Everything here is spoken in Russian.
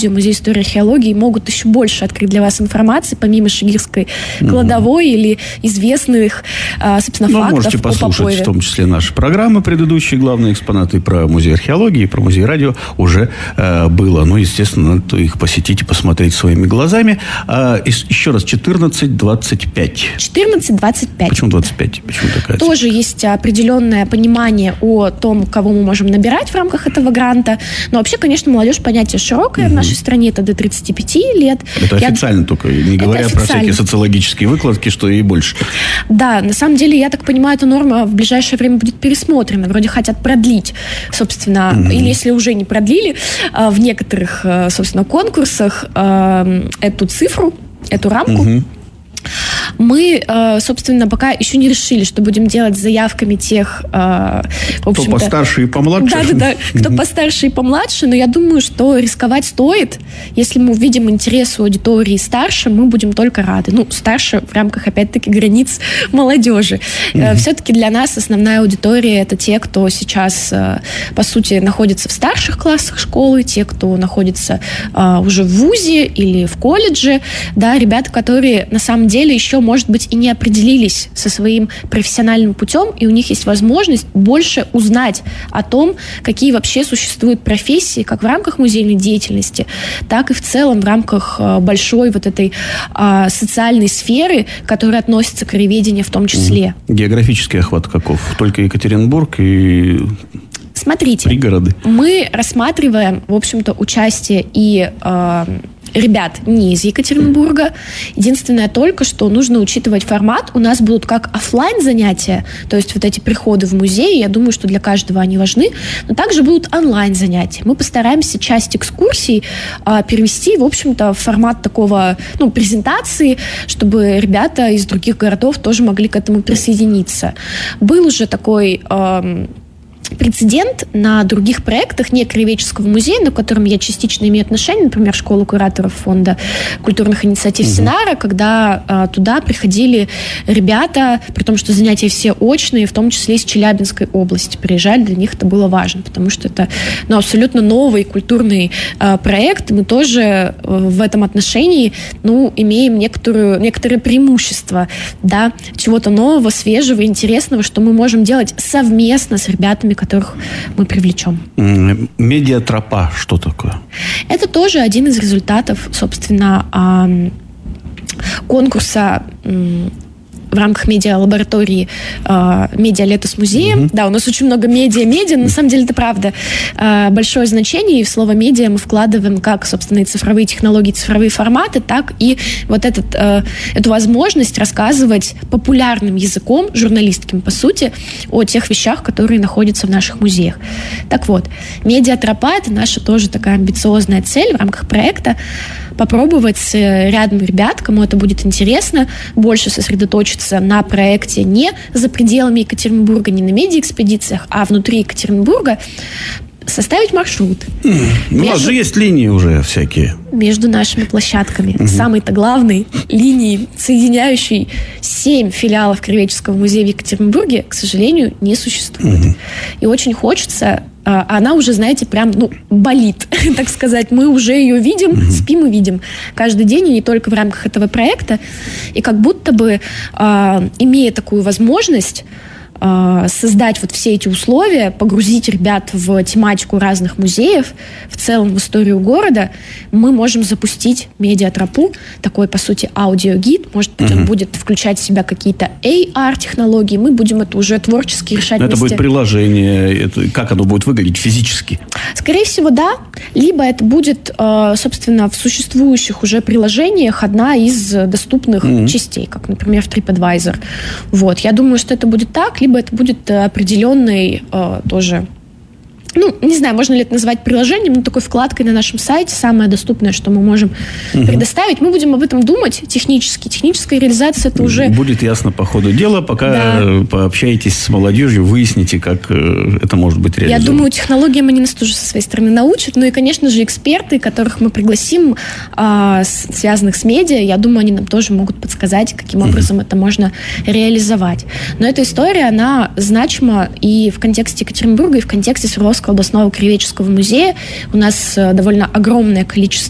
радио, Музей истории и археологии могут еще больше открыть для вас информации, помимо Шигирской кладовой или известных, собственно, фактов. Можете послушать в том числе наши программы предыдущие, главные экспонаты про Музей археологии, про Музей радио уже было. Естественно, надо их посетить и посмотреть своими глазами. Еще раз, 14-25. 14-25. Почему 25? Почему такая? Тоже есть определенное понимание о том, кого мы можем набирать в рамках этого гранта. Но вообще, конечно, молодежь понятие широкое. В нашей стране это до 35 лет. Это официально только, не говоря про всякие социологические выкладки, что и больше. Да, на самом деле, я так понимаю, эта норма в ближайшее время будет пересмотрена. Вроде хотят продлить, собственно, или если уже не продлили, в некоторых, собственно, конкурсах эту цифру, эту рамку. Мы, собственно, пока еще не решили, что будем делать с заявками тех, в общем-то... Кто постарше и помладше. Да, кто постарше и помладше, но я думаю, что рисковать стоит. Если мы увидим интерес у аудитории старше, мы будем только рады. Старше в рамках, опять-таки, границ молодежи. Все-таки для нас основная аудитория — это те, кто сейчас, по сути, находится в старших классах школы, те, кто находится уже в вузе или в колледже, да, ребята, которые на самом деле еще, может быть, и не определились со своим профессиональным путем, и у них есть возможность больше узнать о том, какие вообще существуют профессии, как в рамках музейной деятельности, так и в целом в рамках большой вот этой социальной сферы, которая относится к краеведению в том числе. Географический охват каков? Только Екатеринбург и... Смотрите, пригороды. Мы рассматриваем, в общем-то, участие и ребят не из Екатеринбурга. Единственное только, что нужно учитывать формат. У нас будут как офлайн занятия, то есть вот эти приходы в музей, я думаю, что для каждого они важны, но также будут онлайн занятия. Мы постараемся часть экскурсий перевести, в общем-то, в формат такого, презентации, чтобы ребята из других городов тоже могли к этому присоединиться. Был уже такой... прецедент на других проектах не краеведческого музея, но к которым я частично имею отношение, например, школа кураторов фонда культурных инициатив Синара, когда туда приходили ребята, при том, что занятия все очные, в том числе из Челябинской области приезжали, для них это было важно, потому что это абсолютно новый культурный проект, мы тоже в этом отношении имеем некоторые преимущества, да, чего-то нового, свежего, интересного, что мы можем делать совместно с ребятами, которых мы привлечем. Медиатропа, что такое? Это тоже один из результатов, собственно, конкурса в рамках медиа-лаборатории «Медиа-лето с музеем». Да, у нас очень много медиа, но на самом деле это правда. Большое значение, и в слово «медиа» мы вкладываем как, собственно, и цифровые технологии, цифровые форматы, так и вот эту возможность рассказывать популярным языком, журналистским, по сути, о тех вещах, которые находятся в наших музеях. Так вот, медиатропа — это наша тоже такая амбициозная цель в рамках проекта, попробовать с рядом ребят, кому это будет интересно, больше сосредоточиться на проекте не за пределами Екатеринбурга, не на медиаэкспедициях, а внутри Екатеринбурга, составить маршрут. У нас же есть линии уже всякие. Между нашими площадками. Самой-то главной линии, соединяющей 7 филиалов Краеведческого музея в Екатеринбурге, к сожалению, не существует. И очень хочется... Она уже, знаете, прям, болит, так сказать. Мы уже ее видим, спим и видим каждый день, и не только в рамках этого проекта. И как будто бы, имея такую возможность, создать вот все эти условия, погрузить ребят в тематику разных музеев, в целом в историю города, мы можем запустить медиатропу, такой, по сути, аудиогид. Может быть, он будет включать в себя какие-то AR-технологии. Мы будем это уже творчески решать вместе. Это будет приложение. Как оно будет выглядеть физически? Скорее всего, да. Либо это будет, собственно, в существующих уже приложениях одна из доступных частей, как, например, в TripAdvisor. Вот. Я думаю, что это будет так, либо это будет определенный тоже... не знаю, можно ли это назвать приложением, но такой вкладкой на нашем сайте, самое доступное, что мы можем предоставить. Мы будем об этом думать технически. Техническая реализация это уже... Будет ясно по ходу дела, пока пообщаетесь с молодежью, выясните, как это может быть реализовано. Я думаю, технологиям они нас тоже со своей стороны научат. Ну и, конечно же, эксперты, которых мы пригласим, связанных с медиа, я думаю, они нам тоже могут подсказать, каким образом это можно реализовать. Но эта история, она значима и в контексте Екатеринбурга, и в контексте Свердловского областного краеведческого музея. У нас довольно огромное количество